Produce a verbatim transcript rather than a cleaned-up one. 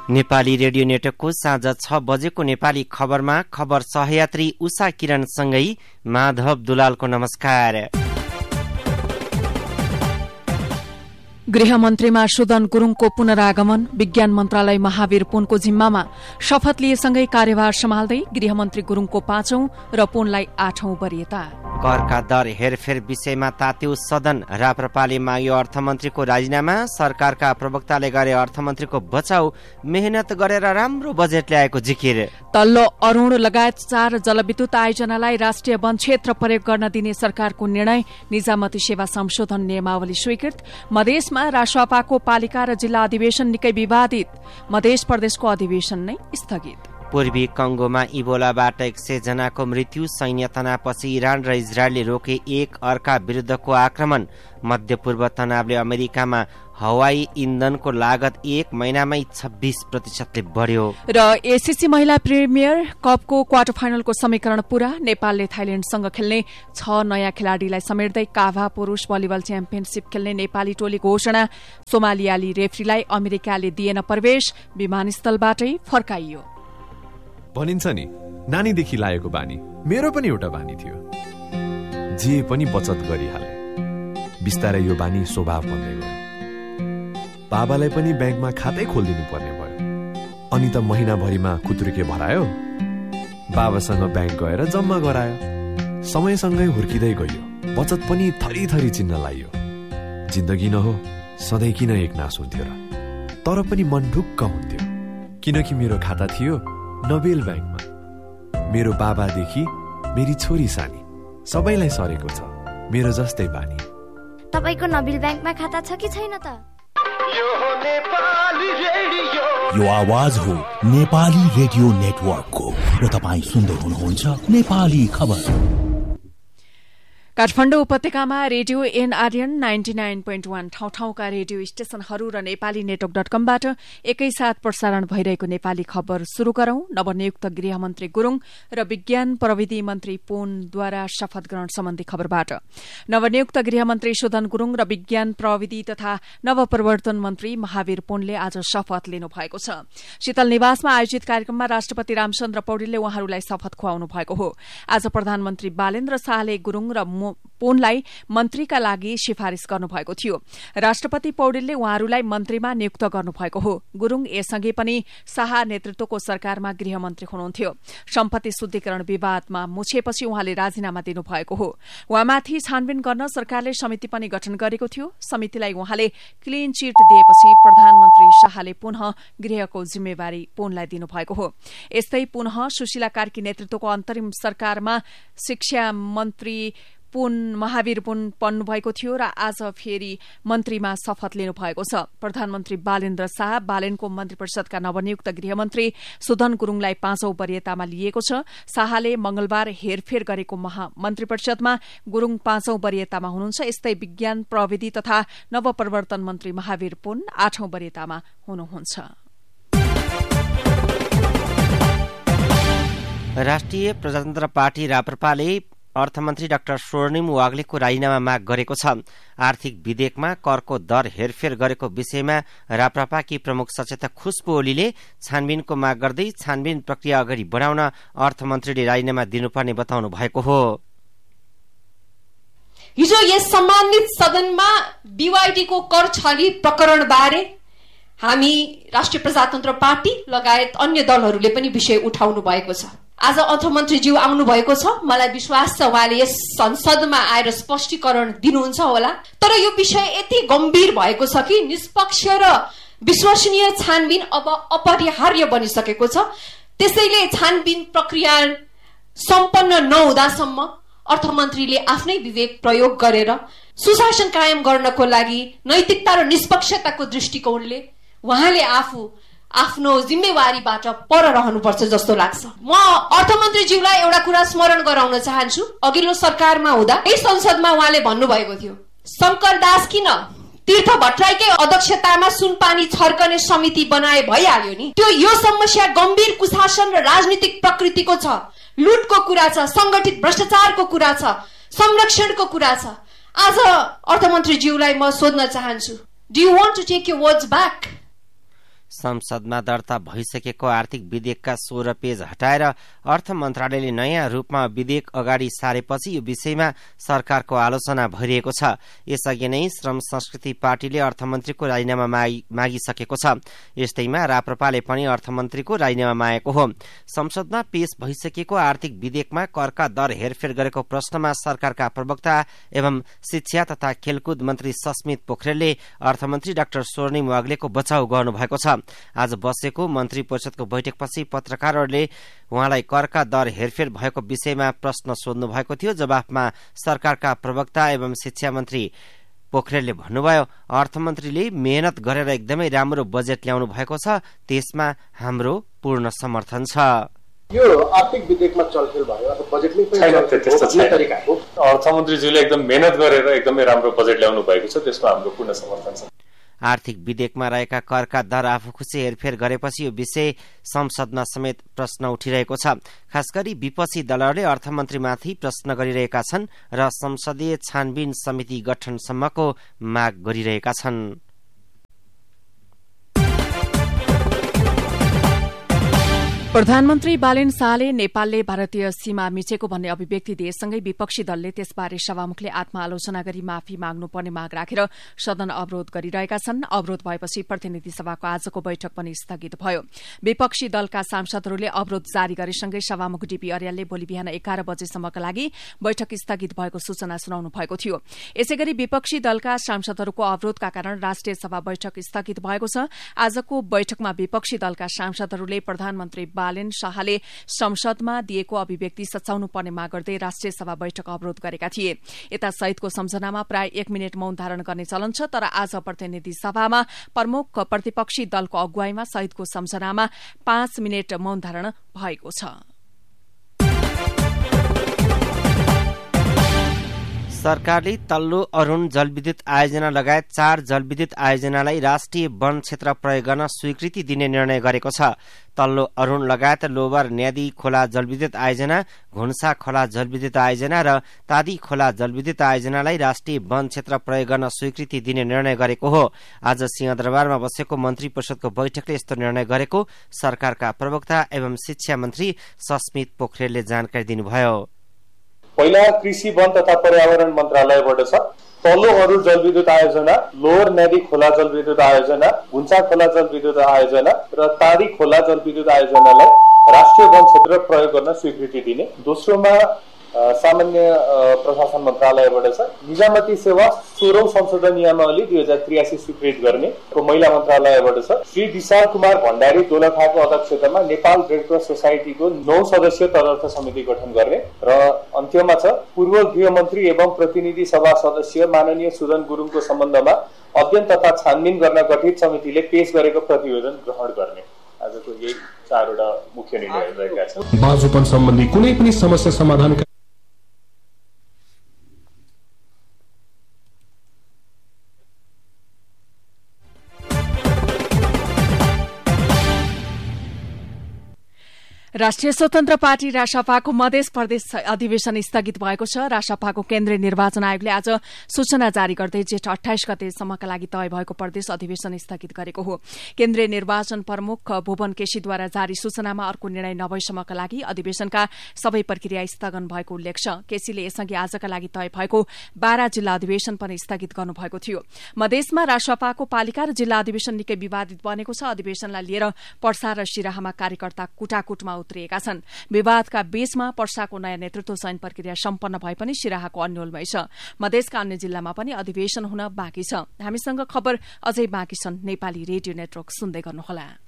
Nepali radio नेटवर्कको साँझ छ बजेको नेपाली खबरमा खबर सहयात्री उषा किरणसँगै माधव दुलालको नमस्कार। गृहमन्त्रीमा सुदन गुरुङको पुनरागमन, विज्ञान मन्त्रालय महावीर पुनको जिम्मामा शपथ लिएसँगै कार्यभार सम्हाल्दै गृहमन्त्री गुरुङको पाँचौं र पुनलाई आठौं वरियता। करका दर हेरफेर विषयमा तात्यो सदन, राप्रपाले माग्यो अर्थमन्त्रीको राजीनामा, सरकारका प्रवक्ताले गरे अर्थमन्त्रीको बचाउ, मेहनत गरेर राम्रो बजेट ल्याएको जिकिर। तल्लो अरूण लगायत चार जलविद्युत आयोजनालाई राष्ट्रिय वन क्षेत्र प्रयोग गर्न दिने सरकारको निर्णय, निजामती सेवा संशोधन नियमावली स्वीकृत। मधेसमा राष्ट्रपाको पालिका र जिल्ला अधिवेशन निकै विवादित, मध्य प्रदेशको अधिवेशन नै स्थगित। पूर्वी कंगोमा इबोलाबाट एक सय जनाको मृत्यु, सैन्य तनावपछि इरान र इजरायलले रोके एक अर्का विरुद्धको आक्रमण। मध्य पूर्व तनावले अमेरिकामा हवाई इन्धनको लागत एक महिनामै छब्बीस प्रतिशतले बढ्यो। र एसीसी महिला प्रिमियर कपको क्वार्टर फाइनलको समीकरण पूरा, नेपालले थाइल्याण्डसँग खेल्ने छ नयाँ खेलाड़ीलाई समेट्दै काभा पुरूष भलिबल च्याम्पियनशिप खेल्ने नेपाली टोली घोषणा, सोमालियाली रेफ्रीलाई अमेरिकाले दिएन प्रवेश, विमानस्थलबाटै फर्काइयो। भनिन्छ नि, नानीदेखि लागेको बानी मेरो पनि एउटा बानी थियो, जे पनि बचत गरिहाले। बिस्तारै यो बानी स्वभाव बन्दै गयो। बाबालाई पनि ब्याङ्कमा खातै खोलिदिनु पर्ने भयो। अनि त महिनाभरिमा खुत्रुके भरायो, बाबासँग ब्याङ्क गएर जम्मा गरायो। समयसँगै हुर्किँदै गयो, बचत पनि थरी थरी चिन्न लाइयो। जिन्दगी न हो, सधैँ किन एक नास हुन्थ्यो र? तर पनि मन ढुक्क हुन्थ्यो, किनकि मेरो खाता थियो नोबेल ब्याङ्कमा। मेरो बाबादेखि मेरी छोरी सानी सबैलाई सरेको छ मेरो जस्तै बानी। तपाईको नोबेल ब्याङ्कमा खाता छ कि छैन त? यो आवाज हो नेपाली रेडियो नेटवर्कको र तपाईँ सुन्दै हुनुहुन्छ नेपाली खबर। काठमाडौँ उपत्यकामा radio NRN ninety nine point one ठाउँ ठाउँका रेडियो स्टेशनहरू र नेपाली नेटवर्क डट कमबाट एकैसाथ प्रसारण भइरहेको नेपाली खबर शुरू गरौं। नवनियुक्त गृहमन्त्री गुरुङ र विज्ञान प्रविधि मन्त्री पुनद्वारा शपथ ग्रहण सम्बन्धी खबरबाट। नवनियुक्त गृहमन्त्री सुदन गुरुङ र विज्ञान प्रविधि तथा नवप्रवर्तन मन्त्री महावीर पुनले आज शपथ लिनु भएको छ। शीतल निवासमा आयोजित कार्यक्रममा राष्ट्रपति रामचन्द्र पौडेलले उहाँहरूलाई शपथ खुवाउनु भएको हो। आज प्रधानमन्त्री बालेन्द्र शाहले गुरुङ र पुनलाई मन्त्रीका लागि सिफारिश गर्नुभएको थियो। राष्ट्रपति पौडेलले उहाँहरूलाई मन्त्रीमा नियुक्त गर्नुभएको हो। गुरुङ यसअघि पनि शाह नेतृत्वको सरकारमा गृहमन्त्री हुनुहुन्थ्यो। सम्पत्ति शुद्धिकरण विवादमा मुछेपछि उहाँले राजीनामा दिनुभएको हो। उहाँमाथि छानबिन गर्न सरकारले समिति पनि गठन गरेको थियो। समितिलाई उहाँले क्लिन चिट दिएपछि प्रधानमन्त्री शाहले पुनः गृहको जिम्मेवारी पुनलाई दिनुभएको हो। यस्तै पुनः सुशीला कार्की नेतृत्वको अन्तरिम सरकारमा शिक्षा मन्त्री पुन महावीर पुन बन्नुभएको थियो र आज फेरि मन्त्रीमा शपथ लिनुभएको छ। प्रधानमन्त्री बालेन्द्र शाह बालेनको मन्त्री परिषदका नवनियुक्त गृहमन्त्री सुदन गुरुङलाई पाँचौं वरियतामा लिएको छ। शाहले मंगलबार हेरफेर गरेको मन्त्री परिषदमा गुरुङ पाँचौं वरियतामा हुनुहुन्छ। यस्तै विज्ञान प्रविधि तथा नवप्रवर्तन मन्त्री महावीर पुन आठौं वरियतामा हुनुहुन्छ। राष्ट्रिय प्रजातन्त्र पार्टी राप्रपाले अर्थमन्त्री डाक्टर स्वर्णिम वाग्लेको राजीनामा माग गरेको छ। आर्थिक विधेयकमा करको दर हेरफेर गरेको विषयमा राप्रपाकी प्रमुख सचेतक खुशबु ओलीले छानबिनको माग गर्दै छानबिन प्रक्रिया अगाडि बढाउन अर्थमन्त्रीले राजीनामा दिनुपर्ने बताउनु भएको हो। हिजो यस सम्मानित सदनमा बीवाईडीको कर छली प्रकरणबारे हामी राष्ट्रिय प्रजातन्त्र पार्टी लगायत अन्य दलहरूले पनि विषय उठाउनु भएको छ। आज अर्थमन्त्रीज्यू आउनु भएको छ, मलाई विश्वास छ उहाँले यस संसदमा आएर स्पष्टीकरण दिनुहुन्छ होला। तर यो विषय यति गम्भीर भएको छ कि निष्पक्ष र विश्वसनीय छानबिन अब अपरिहार्य बनिसकेको छ। त्यसैले छानबिन प्रक्रिया सम्पन्न नहुँदासम्म अर्थमन्त्रीले आफ्नै विवेक प्रयोग गरेर सुशासन कायम गर्नको लागि नैतिकता र निष्पक्षताको दृष्टिकोणले उहाँले आफू आफ्नो जिम्मेवारीबाट पर रहनुपर्छ जस्तो लाग्छ। म अर्थमन्त्रीज्यूलाई एउटा कुरा स्मरण गराउन चाहन्छु। अघिल्लो सरकारमा हुँदा यही संसदमा उहाँले भन्नुभएको थियो, शंकर दास किन तीर्थ भट्टराईकै अध्यक्षतामा सुनपानी छर्कने समिति बनाए भइहाल्यो नि। त्यो यो समस्या गम्भीर कुशासन र राजनीतिक प्रकृतिको छ, लुटको कुरा छ, संगठित भ्रष्टाचारको कुरा छ, संरक्षणको कुरा छ। आज अर्थमन्त्रीज्यूलाई म सोध्न चाहन्छु, do you want to take your words back? संसदमा दर्ता भइसकेको आर्थिक विधेयकका सोह्र पेज हटाएर अर्थ मन्त्रालयले नयाँ रूपमा विधेयक अगाडि सारेपछि यो विषयमा सरकारको आलोचना भइरहेको छ। यसअघि नै श्रम संस्कृति पार्टीले अर्थमन्त्रीको राजीनामा मागिसकेको छ। यस्तैमा राप्रपाले पनि अर्थमन्त्रीको राजीनामा मागेको हो। संसदमा पेश भइसकेको आर्थिक विधेयकमा करका दर हेरफेर गरेको प्रश्नमा सरकारका प्रवक्ता एवं शिक्षा तथा खेलकुद मन्त्री सस्मित पोखरेलले अर्थमन्त्री डाक्टर स्वर्णिम वाग्लेको बचाउ गर्नुभएको छ। आज बसेको मन्त्री परिषदको बैठकपछि पत्रकारहरूले उहाँलाई करका दर हेरफेर भएको विषयमा प्रश्न सोध्नु भएको थियो। जवाफमा सरकारका प्रवक्ता एवं शिक्षा मन्त्री पोखरेलले भन्नुभयो, अर्थमन्त्रीले मेहनत गरेर एकदमै राम्रो बजेट ल्याउनु भएको छ, त्यसमा हाम्रो पूर्ण समर्थन छ। यो आर्थिक विधेयकमा चलखेल भयो अथवा बजेटमै पनि तरिका हो। अर्थमन्त्रीज्यूले एकदम मेहनत गरेर एकदमै राम्रो बजेट ल्याउनु भएको छ, त्यसमा हाम्रो पूर्ण समर्थन छ। आर्थिक विधेयकमा रहेका करका दर आफू खुसी हेरफेर गरेपछि यो विषय संसदमा समेत प्रश्न उठिरहेको छ। खास गरी विपक्षी दलहरूले अर्थमन्त्रीमाथि प्रश्न गरिरहेका छन् र संसदीय छानबिन समिति गठनसम्मको माग गरिरहेका छन्। प्रधानमन्त्री बालेन शाहले नेपालले भारतीय सीमा मिचेको भन्ने अभिव्यक्ति दिएसँगै विपक्षी दलले त्यसबारे सभामुखले आत्मआलोचना गरी माफी माग्नुपर्ने माग राखेर सदन अवरोध गरिरहेका छन्। अवरोध भएपछि प्रतिनिधि सभाको आजको बैठक पनि स्थगित भयो। विपक्षी दलका सांसदहरूले अवरोध जारी गरेसँगै सभामुख डीपी अर्यालले भोलि बिहान एघार बजेसम्मका लागि बैठक स्थगित भएको सूचना सुनाउनु भएको थियो। यसैगरी विपक्षी दलका सांसदहरूको अवरोधका कारण राष्ट्रिय सभा बैठक स्थगित भएको छ। आजको बैठकमा विपक्षी दलका सांसदहरूले प्रधानमन्त्री बालेन शाहले संसदमा दिएको अभिव्यक्ति सच्याउनु पर्ने माग गर्दै राष्ट्रिय सभा बैठक अवरोध गरेका थिए। यता शहीदको सम्झनामा प्राय एक मिनट मौन धारण गर्ने चलन छ, तर आज प्रतिनिधि सभामा प्रमुख प्रतिपक्षी दलको अगुवाईमा शहीदको सम्झनामा पाँच मिनट मौन धारण भएको छ। सरकारले तल्लो अरूण जलविद्युत आयोजना लगायत चार जलविद्युत आयोजनालाई राष्ट्रिय वन क्षेत्र प्रयोग गर्न स्वीकृति दिने निर्णय गरेको छ। तल्लो अरूण लगायत लोवर न्यादी खोला जलविद्युत आयोजना, घुन्सा खोला जलविद्युत आयोजना र तादी खोला जलविद्युत आयोजनालाई राष्ट्रिय वन क्षेत्र प्रयोग गर्न स्वीकृति दिने निर्णय गरेको हो। आज सिंहदरबारमा बसेको मन्त्री परिषदको बैठकले यस्तो निर्णय गरेको सरकारका प्रवक्ता एवं शिक्षा मन्त्री सस्मित पोखरेलले जानकारी दिनुभयो। पहिला कृषि वन तथा पर्यावरण मन्त्रालयबाट छ। तल्लो अरूण जलविद्युत आयोजना, लोवर न्यादी खोला जलविद्युत आयोजना, घुन्सा खोला जलविद्युत आयोजना र तादी खोला जलविद्युत आयोजनालाई राष्ट्रिय वन क्षेत्र प्रयोग गर्न स्वीकृति दिने। दोस्रोमा सामान्य प्रशासन मन्त्रालयबाट छ। निजामती सेवा सोह्रौं संशोधन नियमावली दुई हजार त्रियासी स्वीकृत गर्ने महिला मन्त्रालयबाट छ। श्री विशाल कुमार भण्डारी दोलखाको अध्यक्षतामा नेपाल रेडक्रस सोसाइटीको नौ सदस्यीय तदर्थ समिति गठन गर्ने र अन्त्यमा छ पूर्व गृहमन्त्री एवं प्रतिनिधि सभा सदस्य माननीय सुदन गुरुङको सम्बन्धमा अध्ययन तथा छानबिन गर्न गठित समितिले पेश गरेको प्रतिवेदन ग्रहण गर्ने। आजको यही चारवटा मुख्य निर्णयहरू रहेका छन्। बाँझोपन सम्बन्धी कुनै पनि समस्या समाधान राष्ट्रिय स्वतन्त्र पार्टी रासपाको मधेस प्रदेश अधिवेशन स्थगित भएको छ। रासपाको केन्द्रीय निर्वाचन आयोगले आज सूचना जारी गर्दै जेठ अठाइस गतेसम्मका लागि तय भएको प्रदेश अधिवेशन स्थगित गरेको हो। केन्द्रीय निर्वाचन प्रमुख भुवन केसीद्वारा जारी सूचनामा अर्को निर्णय नभएसम्मका लागि अधिवेशनका सबै प्रक्रिया स्थगन भएको उल्लेख छ। केसीले यसअघि आजका लागि तय भएको बाह्र जिल्ला अधिवेशन पनि स्थगित गर्नुभएको थियो। मधेसमा रासपाको पालिका र जिल्ला अधिवेशन निकै विवादित बनेको छ। अधिवेशनलाई लिएर पर्सा र सिराहामा कार्यकर्ता कुटाकुटमा उत्रिएका छन्। विवादका बीचमा पर्साको नयाँ नेतृत्व चयन प्रक्रिया सम्पन्न भए पनि सिराहाको अन्यलमै छ। मधेसका अन्य जिल्लामा पनि अधिवेशन हुन बाँकी छ। हामीसँग खबर अझै बाँकी छन्। नेपाली रेडियो नेटवर्क सुन्दै गर्नुहोला।